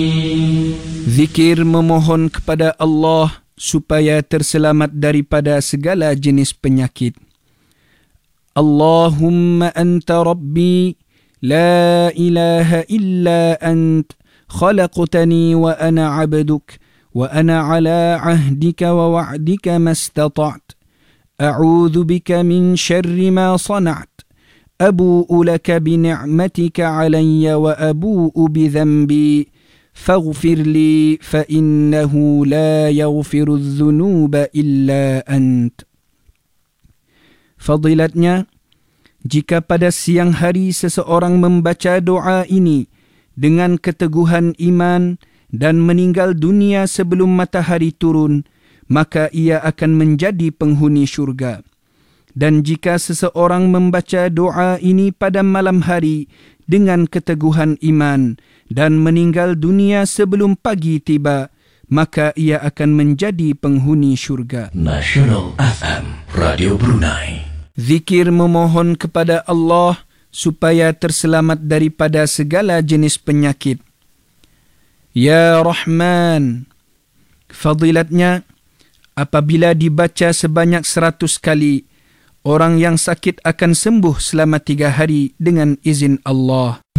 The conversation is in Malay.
Zikir memohon kepada Allah supaya terselamat daripada segala jenis penyakit. Allahumma anta rabbi la ilaha illa ant khalaqtani wa ana abduk wa ana ala ahdika wa wa'dika mastata'at a'udhu bika min syarri ma sana'at abu'u laka bi ni'matika alayya wa abu'u bi dhanbi faghfir li fa innahu la yaghfiru adh-dhunuba illa ant. Fadilatnya, jika pada siang hari seseorang membaca doa ini dengan keteguhan iman dan meninggal dunia sebelum matahari turun, maka ia akan menjadi penghuni syurga. Dan jika seseorang membaca doa ini pada malam hari dengan keteguhan iman dan meninggal dunia sebelum pagi tiba, maka ia akan menjadi penghuni syurga. Nasional FM, Radio Brunei. Zikir memohon kepada Allah supaya terselamat daripada segala jenis penyakit. Ya Rahman. Fadilatnya, apabila dibaca sebanyak 100 kali, orang yang sakit akan sembuh selama 3 hari dengan izin Allah.